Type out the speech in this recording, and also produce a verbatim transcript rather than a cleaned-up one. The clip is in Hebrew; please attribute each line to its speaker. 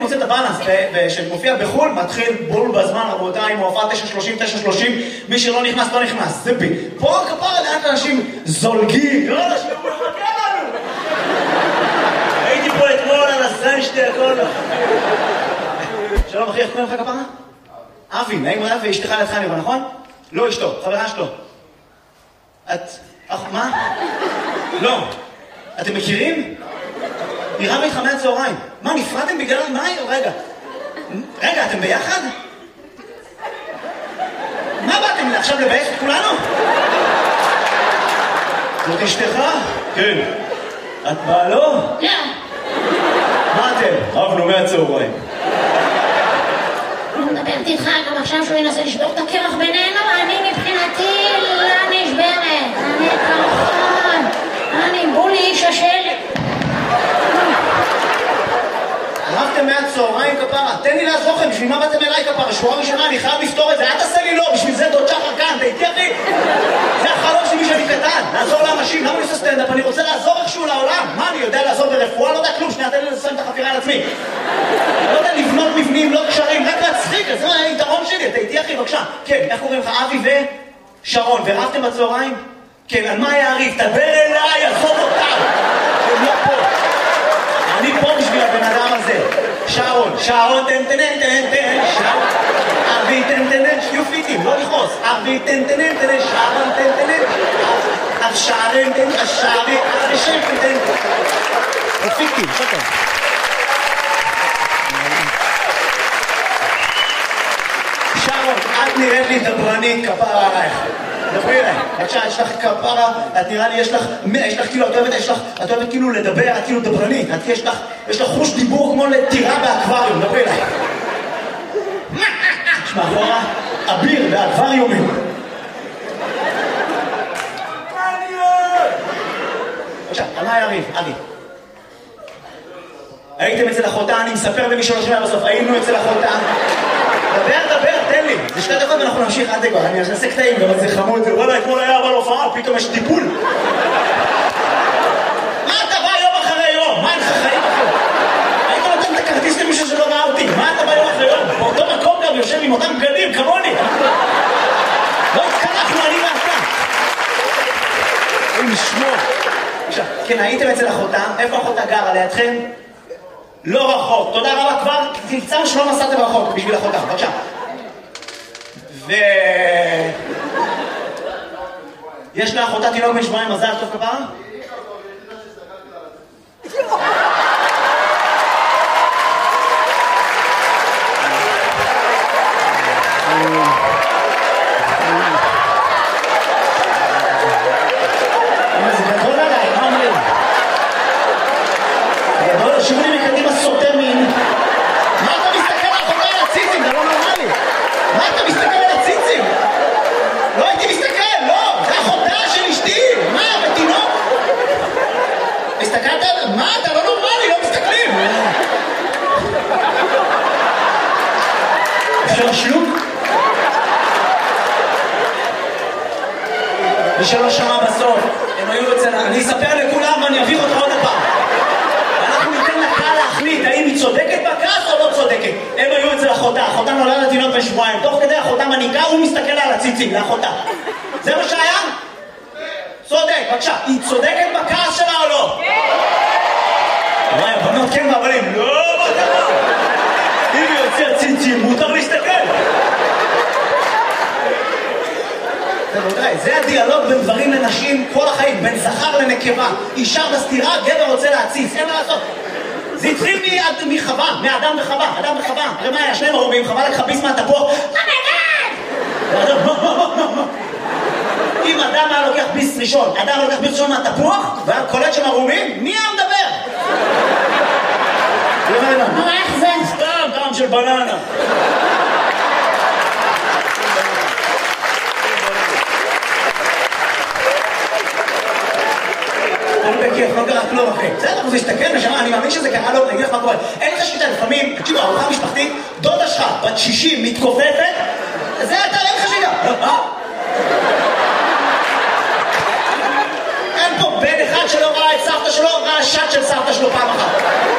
Speaker 1: מוצא את הבאלנס, שמופיע בחול, מתחיל בול בזמן, רבותיי, מועבר תשע שלושים, תשע שלושים, מי שלא נכנס, לא נכנס, זה בי. פה כפרה לאט אנשים זולגים, לא אנשים, הוא מחכה לנו! הייתי פה אתמול על הסנשטי, הכל. שלום אחי, איך קוראים לך כפרה? אבי, נעים רב, ואשתך לידך אני רואה, נכון? לא אשתו, חברה שלו. את... מה? לא. אתם מכירים? היא רבה איתך מהצהריים. מה, נפרדתם בגלל מה? רגע. רגע, אתם ביחד? מה באתם עכשיו לבייך את כולנו? זאת אשתך? כן. את בעלו?
Speaker 2: לא.
Speaker 1: מה אתם? רבנו מהצהריים.
Speaker 2: אני מדברת איתך גם עכשיו שהוא ינסה לשבור את הקרח בינינו, אני מבחינתי לא נשברת. אני כרחון. אני בולי איש השלט.
Speaker 1: רבתם מהצהריים כפרה, תן לי לעזור לכם, בשביל מה באתם אליי כפרה? שבועה ראשונה, אני חייב לפתור את זה, אל תעשה לי לא, בשביל זה דוד שחר כאן, אתה איתי אחי? זה החלום שלי שאני קטן, לעזור לאנשים, למה אני עושה סטנדאפ? אני רוצה לעזור איכשהו לעולם, מה אני יודע לעזור ברפואה? לא יודע כלום, שנייה, תן לי לסיים את החפירה על עצמי. לא יודע לבנות מבנים, לא קשרים, רק להצחיק, אז זה היתרון שלי, אתה איתי אחי, בבקשה. כן, איך קוראים לך? אבי ושרון, ורבתם בצהריים? כן, על מה היה הריב? תדבר אליי, עזוב אותם. הם לא פה. אני פה בשביל הבן אדם הזה. שרון, שרון, תן תן תן תן, שרון, אבי תן תן תן, יופיטים, לא לכעוס. אבי תן תן תן, שרון תן תן תן, אב שרון תן, אשרי, אשרי תן תן. יופיטים, שוקר. שרון, את נראית לי דברנית כפרה עלייך. דברי אליי, בבקשה, יש לך כפרה, את נראה לי, יש לך, יש לך כאילו, את אוהבת, יש לך, את אוהבת כאילו לדבר, את כאילו דברנית, את יש לך, יש לך חוש דיבור כמו לטירה באקווריום, דברי אליי. יש מאחורה, אביר באקווריומים. בבקשה, על מה היה ריב? אבי. הייתם אצל אחותה, אני מספר למי שלא שומע בסוף, היינו אצל אחותה. דבר, דבר, תן לי. זה שתי דקות ואנחנו נמשיך עד דקות. אני אעשה קטעים, גם זה חמוד. וואלה, אתמול היה אבל הופעה, פתאום יש טיפול. מה אתה בא יום אחרי יום? מה אין לך חיים אחרי? היית נותן את הכרטיס למישהו שלא ראה אותי. מה אתה בא יום אחרי יום? באותו מקום גם יושב עם אותם בגדים, כמוני. לא התקלחנו, אני ואתה. אין לשמור. עכשיו, כן, הייתם אצל אחותה. איפה אחותה גרה? לידכם? לא רחוק, תודה רבה, כבר תמצא שלא נסעתם רחוק בשביל אחותה, בבקשה. ו... יש לאחותה תינוק בן שבועיים, מזל טוב כפרה? זה גדול עליי, מה אומרים? גדול, שירו לי מקדימה סוטה מין. מה אתה מסתכל על אחותה על הציצים? זה לא נורמלי. מה אתה מסתכל על הציצים? לא הייתי מסתכל, לא. זה אחותה של אשתי. מה, בתינוק? הסתכלת על... מה, אתה לא נורמלי, לא מסתכלים. אפשר לשלוק? מי שלא שמע בסוף, הם היו אצל... אני אספר לכולם ואני אביך אותך עוד הפעם. אנחנו ניתן לקהל להחליט האם היא צודקת בכעס או לא צודקת. הם היו אצל אחותה, אחותה נולדה לתינוק בן שבועיים. תוך כדי אחותה מניקה, הוא מסתכל על הציצים, לאחותה. זה מה שהיה? צודק, בבקשה. היא צודקת בכעס שלה או לא? כן! וואי, הבנות כן והבנים, לא, מה קרה? אם היא יוצא ציצים, מותר להסתכל. זה הדיאלוג בין דברים לנשים כל החיים, בין זכר לנקבה. אישה בסתירה, גבר רוצה להציץ, אין מה לעשות. זה התחיל מחווה, מאדם וחווה, אדם וחווה. הרי מה היה? שניהם ערומים, חווה לקחה ביס מהתפוח. אם אדם היה לוקח ביס ראשון, אדם לוקח ביס ראשון מהתפוח, והיה קולט שהם ערומים, מי היה מדבר?
Speaker 2: נו, איך זה?
Speaker 1: סתם, טעם של בננה. בכיף, לא קרה כלום אחי. בסדר, זה השתכן ושמע, אני מאמין שזה קרה לו, אני אגיד לך מה קורה. אין לך שליטה, לפעמים, תקשיבו, ארוחה משפחתית, דודה שלך, בת שישים, מתכופפת, זה אתה, אין לך שליטה. אין פה בן אחד שלא ראה את סבתא שלו, ראה שט של סבתא שלו פעם אחת.